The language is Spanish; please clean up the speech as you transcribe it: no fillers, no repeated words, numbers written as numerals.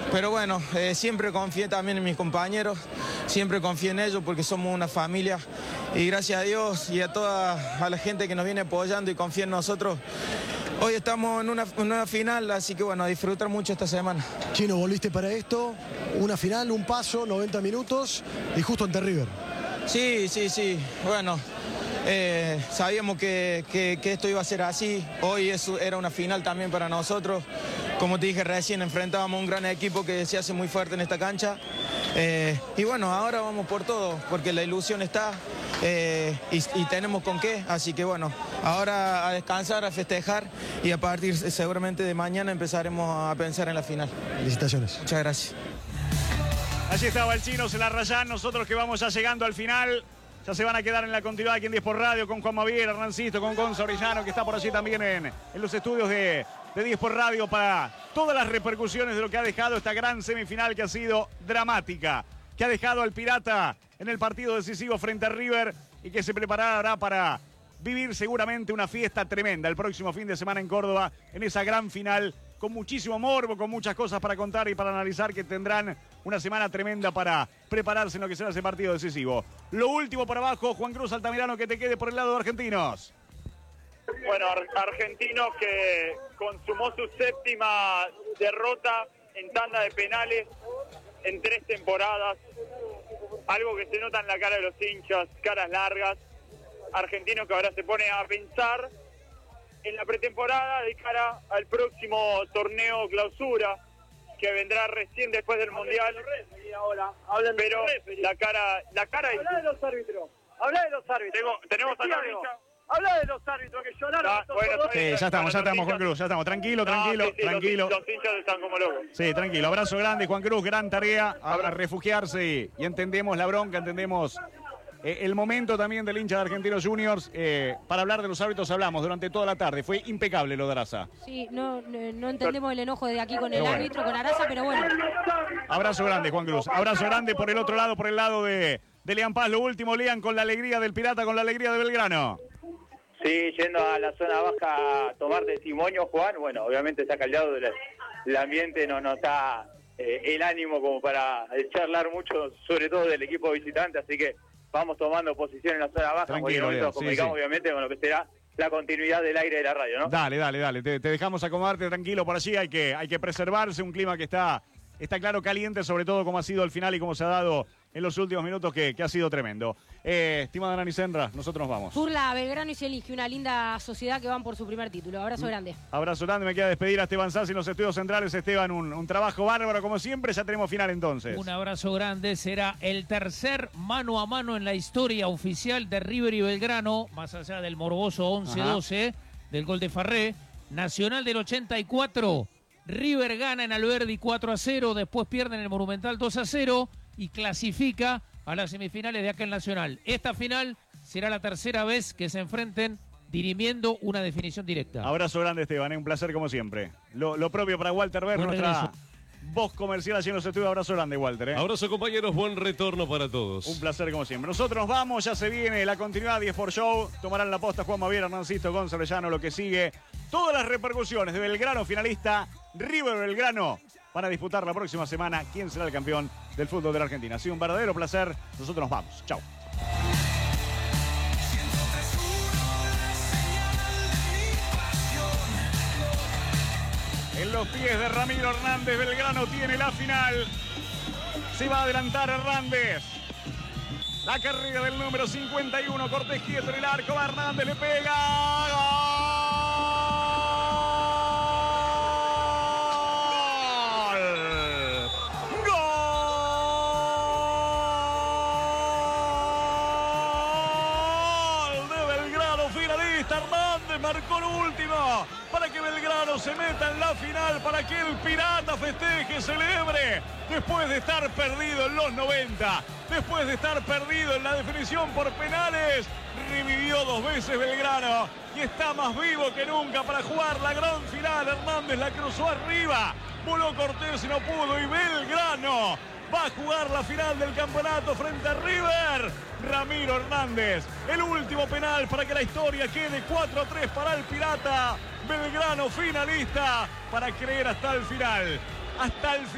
Pero bueno, siempre confié también en mis compañeros, siempre confié en ellos porque somos una familia y gracias a Dios y a toda la gente que nos viene apoyando y confía en nosotros. Hoy estamos en una final, así que bueno, a disfrutar mucho esta semana. Chino, volviste para esto, una final, un paso, 90 minutos y justo ante River. Sí, bueno, sabíamos que esto iba a ser así, hoy era una final también para nosotros. Como te dije recién, enfrentábamos a un gran equipo que se hace muy fuerte en esta cancha. Y bueno, ahora vamos por todo, porque la ilusión está y tenemos con qué. Así que bueno, ahora a descansar, a festejar y a partir seguramente de mañana empezaremos a pensar en la final. Felicitaciones. Muchas gracias. Allí estaba el Chino Celarrayán, nosotros que vamos ya llegando al final. Ya se van a quedar en la continuidad aquí en 10 por Radio con Juan Maviera, Hernancito, con Gonzo Orellano, que está por allí también en los estudios de 10 por Radio para todas las repercusiones de lo que ha dejado esta gran semifinal que ha sido dramática, que ha dejado al Pirata en el partido decisivo frente a River y que se preparará para vivir seguramente una fiesta tremenda el próximo fin de semana en Córdoba, en esa gran final, con muchísimo morbo, con muchas cosas para contar y para analizar, que tendrán una semana tremenda para prepararse en lo que será ese partido decisivo. Lo último por abajo, Juan Cruz Altamirano, que te quede por el lado de Argentinos. Bueno, Argentinos que consumó su séptima derrota en tanda de penales en 3 temporadas. Algo que se nota en la cara de los hinchas, caras largas. Argentinos que ahora se pone a pensar en la pretemporada de cara al próximo torneo clausura que vendrá recién después del Mundial. Pero la cara habla de los árbitros. Habla de los árbitros. Tenemos a la hincha. Habla de los árbitros que lloraron. Sí, ya estamos, Juan Cruz, ya estamos. Tranquilo. Los hinchas están como locos. Sí, tranquilo. Abrazo grande, Juan Cruz, gran tarea. Ahora refugiarse y entendemos la bronca, entendemos el momento también del hincha de Argentinos Juniors. Para hablar de los árbitros hablamos durante toda la tarde. Fue impecable lo de Araza. Sí, no entendemos el enojo de aquí con el árbitro, con Araza, pero bueno. Abrazo grande, Juan Cruz. Abrazo grande por el otro lado, por el lado de Lean Paz. Lo último, Lean, con la alegría del Pirata, con la alegría de Belgrano. Sí, yendo a la zona baja a tomar testimonio, Juan. Bueno, obviamente está caldeado, el ambiente no está el ánimo como para charlar mucho, sobre todo del equipo visitante, así que vamos tomando posición en la zona baja. Tranquilo, nos comunicamos obviamente con lo que será la continuidad del aire de la radio, ¿no? Dale. Te dejamos acomodarte tranquilo por allí. Hay que preservarse, un clima que está claro caliente, sobre todo como ha sido el final y cómo se ha dado en los últimos minutos, que ha sido tremendo. Estimada Nani Senra, nosotros nos vamos. Furla, Belgrano y Celige, una linda sociedad que van por su primer título. Abrazo grande. Abrazo grande, me queda despedir a Esteban Sassi en los estudios centrales. Esteban, un trabajo bárbaro como siempre, ya tenemos final entonces. Un abrazo grande, será el tercer mano a mano en la historia oficial de River y Belgrano, más allá del morboso 11-12 del gol de Farré. Nacional del 84, River gana en Alberdi 4-0, después pierde en el Monumental 2-0 y clasifica a las semifinales de aquel Nacional. Esta final será la tercera vez que se enfrenten dirimiendo una definición directa. Abrazo grande, Esteban, un placer como siempre. Lo propio para Walter Ver, nuestra voz comercial allí en los estudios. Abrazo grande, Walter. Abrazo, compañeros, buen retorno para todos. Un placer como siempre. Nosotros nos vamos, ya se viene la continuidad 10 por Show. Tomarán la posta Juan Maviera, Hernancito, Gonzalo Llano, lo que sigue. Todas las repercusiones de Belgrano finalista, River Belgrano, van a disputar la próxima semana quién será el campeón del fútbol de la Argentina. Ha sido un verdadero placer. Nosotros nos vamos. Chau. En los pies de Ramiro Hernández, Belgrano tiene la final. Se va a adelantar Hernández. La carrera del número 51, Cortés quieto en el arco, va Hernández, le pega. ¡Gol! De Belgrano, finalista. Hernández marcó lo último para que Belgrano se meta en la final, para que el Pirata festeje, celebre, después de estar perdido en los 90, después de estar perdido en la definición por penales, revivió 2 veces Belgrano y está más vivo que nunca para jugar la gran final. Hernández la cruzó arriba, voló Cortés y no pudo, y Belgrano va a jugar la final del campeonato frente a River. Ramiro Hernández, el último penal para que la historia quede 4-3 para el Pirata. Belgrano finalista para creer hasta el final. Hasta el final.